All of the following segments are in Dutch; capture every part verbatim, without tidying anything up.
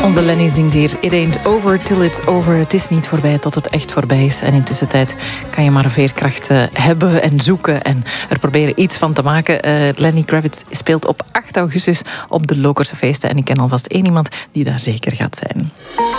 Onze Lenny zingt hier. It ain't over till it's over. Het is niet voorbij tot het echt voorbij is. En intussen tijd kan je maar veerkracht uh, hebben en zoeken en er proberen iets van te maken. Uh, Lenny Kravitz speelt op acht augustus op de Lokerse feesten. En ik ken alvast één iemand die daar zeker gaat zijn.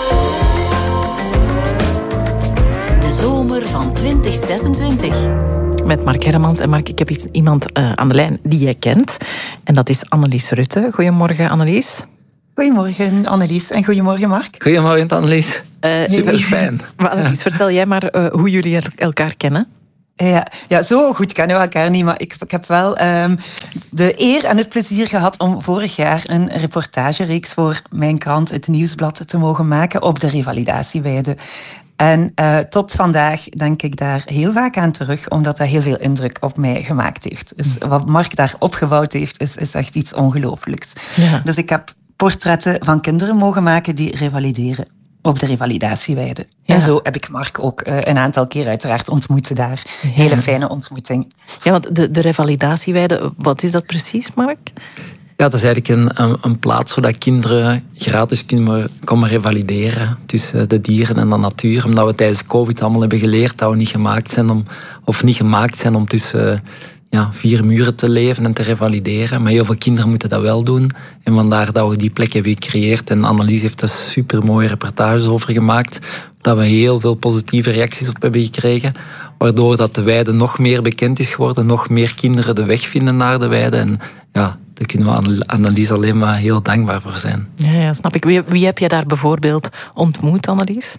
De zomer van twintig zesentwintig. Met Mark Hermans. En Mark, ik heb iemand uh, aan de lijn die jij kent. En dat is Annelies Rutte. Goedemorgen, Annelies. Goedemorgen, Annelies. En goedemorgen, Mark. Goedemorgen, Annelies. Uh, Super fijn. Maar Annelies, ja. Vertel jij maar uh, hoe jullie elkaar kennen. Ja, ja, zo goed kennen we elkaar niet, maar ik, ik heb wel um, de eer en het plezier gehad om vorig jaar een reportagereeks voor mijn krant, het Nieuwsblad, te mogen maken op de revalidatieweide. En uh, tot vandaag denk ik daar heel vaak aan terug, omdat dat heel veel indruk op mij gemaakt heeft. Dus wat Mark daar opgebouwd heeft, is, is echt iets ongelooflijks. Ja. Dus ik heb portretten van kinderen mogen maken die revalideren op de revalidatieweide. Ja. En zo heb ik Mark ook uh, een aantal keer uiteraard ontmoet daar. Ja. Hele fijne ontmoeting. Ja, want de, de revalidatieweide, wat is dat precies, Mark? Ja, dat is eigenlijk een, een, een plaats zodat kinderen gratis kunnen komen revalideren tussen de dieren en de natuur. Omdat we tijdens COVID allemaal hebben geleerd dat we niet gemaakt zijn om, of niet gemaakt zijn om tussen ja, vier muren te leven en te revalideren. Maar heel veel kinderen moeten dat wel doen. En vandaar dat we die plek hebben gecreëerd. En Annelies heeft er super mooie reportages over gemaakt. Dat we heel veel positieve reacties op hebben gekregen. Waardoor dat de weide nog meer bekend is geworden. Nog meer kinderen de weg vinden naar de weide. En ja, daar kunnen we Annelies alleen maar heel dankbaar voor zijn. Ja, ja, snap ik. Wie, wie heb je daar bijvoorbeeld ontmoet, Annelies?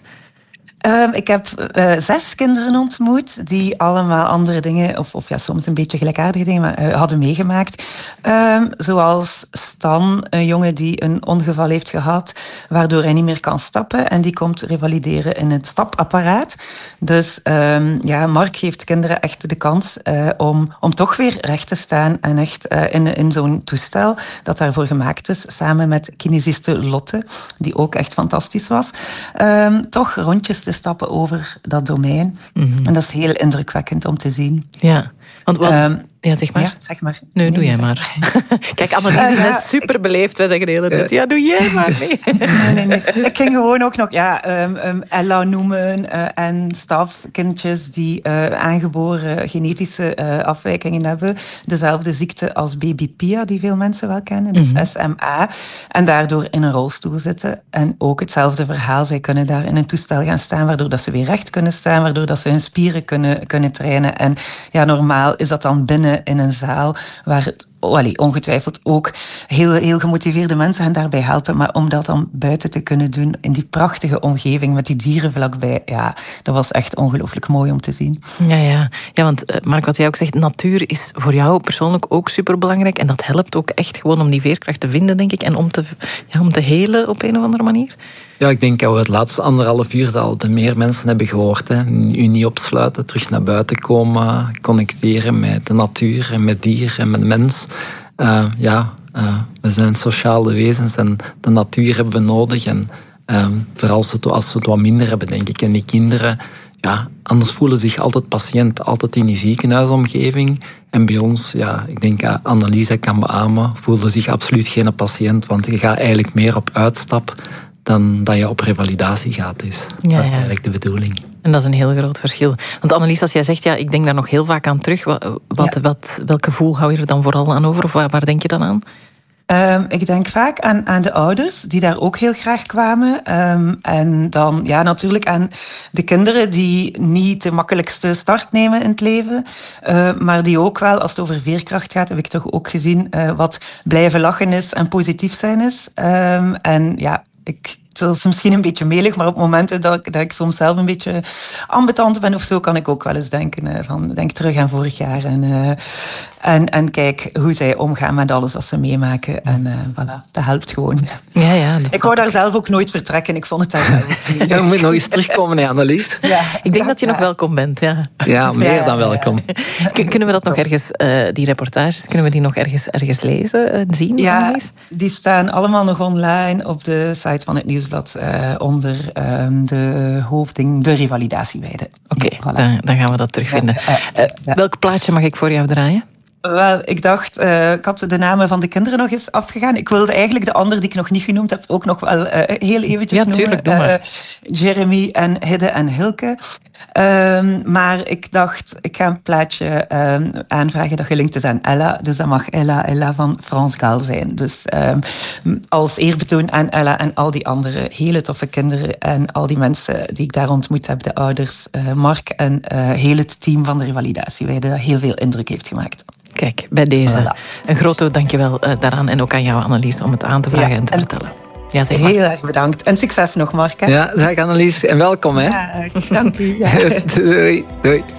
Um, ik heb uh, zes kinderen ontmoet die allemaal andere dingen, of, of ja, soms een beetje gelijkaardige dingen, maar, uh, hadden meegemaakt. Um, zoals Stan, een jongen die een ongeval heeft gehad, waardoor hij niet meer kan stappen en die komt revalideren in het stapapparaat. Dus um, ja, Mark geeft kinderen echt de kans uh, om, om toch weer recht te staan en echt uh, in, in zo'n toestel dat daarvoor gemaakt is, samen met kinesiste Lotte, die ook echt fantastisch was. Um, toch rondjes te stappen over dat domein. Mm-hmm. En dat is heel indrukwekkend om te zien. Ja, want wat... Um, ja, zeg maar. Ja, zeg maar. Nee, nee doe jij maar. Kijk, Annelies is uh, ja, super beleefd. Wij zeggen de hele tijd, ja, doe jij maar. Nee, nee, nee. nee. Ik ging gewoon ook nog ja, um, um, Ella noemen uh, en stafkindjes die uh, aangeboren genetische uh, afwijkingen hebben. Dezelfde ziekte als baby Pia, die veel mensen wel kennen. Dus mm-hmm. S M A. En daardoor in een rolstoel zitten. En ook hetzelfde verhaal. Zij kunnen daar in een toestel gaan staan, waardoor dat ze weer recht kunnen staan, waardoor dat ze hun spieren kunnen, kunnen trainen. En ja, normaal is dat dan binnen in een zaal waar het oh, allee, ongetwijfeld ook heel, heel gemotiveerde mensen hen daarbij helpen. Maar om dat dan buiten te kunnen doen in die prachtige omgeving met die dieren vlakbij, ja, dat was echt ongelooflijk mooi om te zien. Ja, ja. ja want Mark, wat jij ook zegt, natuur is voor jou persoonlijk ook superbelangrijk. En dat helpt ook echt gewoon om die veerkracht te vinden, denk ik. En om te, ja, om te helen op een of andere manier. Ja, ik denk dat we het laatste anderhalf uur al bij meer mensen hebben gehoord. Hè. U niet opsluiten, terug naar buiten komen, connecteren met de natuur en met dier en met mens. Uh, ja, uh, we zijn sociale wezens en de natuur hebben we nodig. En uh, vooral als we, het, als we het wat minder hebben, denk ik. En die kinderen, ja, anders voelen zich altijd patiënt, altijd in die ziekenhuisomgeving. En bij ons, ja, ik denk dat Annelies dat kan beamen, voelde zich absoluut geen patiënt, want je gaat eigenlijk meer op uitstap dan dat je op revalidatie gaat. Dus ja, dat is eigenlijk de bedoeling. En dat is een heel groot verschil. Want Annelies, als jij zegt, ja, ik denk daar nog heel vaak aan terug, wat, wat, ja. wat, welk gevoel hou je er dan vooral aan over? Of waar, waar denk je dan aan? Um, ik denk vaak aan, aan de ouders, die daar ook heel graag kwamen. Um, en dan ja, natuurlijk aan de kinderen die niet de makkelijkste start nemen in het leven. Uh, maar die ook wel, als het over veerkracht gaat, heb ik toch ook gezien uh, wat blijven lachen is en positief zijn is. Um, en ja, ik... Het is misschien een beetje melig, maar op momenten dat ik, dat ik soms zelf een beetje ambetant ben of zo, kan ik ook wel eens denken uh, van, denk terug aan vorig jaar. En, uh, en, en kijk hoe zij omgaan met alles wat ze meemaken. En uh, voilà, dat helpt gewoon. Ja, ja, ik wou daar ik. zelf ook nooit vertrekken. Ik vond het daar wel ook ja, je moet nog eens terugkomen, hè, Annelies. Ja, ik denk dat je ja. nog welkom bent. Ja, ja meer ja, dan welkom. Ja, ja. Kunnen we dat nog ergens, uh, die reportages, kunnen we die nog ergens, ergens lezen en zien? Ja, Annelies? Die staan allemaal nog online op de site van het Nieuwsblad. Uh, onder um, de hoofdding de revalidatieweide. Oké, okay, voilà. dan, dan gaan we dat terugvinden. Uh, uh, uh, ja. Welk plaatje mag ik voor jou draaien? Wel, ik dacht, uh, ik had de namen van de kinderen nog eens afgegaan. Ik wilde eigenlijk de andere die ik nog niet genoemd heb ook nog wel uh, heel eventjes ja, noemen. Tuurlijk, doe maar. Uh, Jeremy en Hidde en Hilke. Um, maar ik dacht, ik ga een plaatje um, aanvragen dat gelinkt is aan Ella. Dus dat mag Ella, Ella van France Gall zijn. Dus um, als eerbetoon aan Ella en al die andere hele toffe kinderen en al die mensen die ik daar ontmoet heb, de ouders, uh, Mark en uh, heel het team van de revalidatie, waar dat heel veel indruk heeft gemaakt. Kijk, bij deze. Voilà. Een grote dankjewel uh, daaraan en ook aan jou, Annelies, om het aan te vragen ja, en te en vertellen. Ja, zeg maar. Heel erg bedankt. En succes nog, Mark. Hè? Ja, dag Annelies. En welkom, hè. Ja, dank u. Ja. Doei. Doei.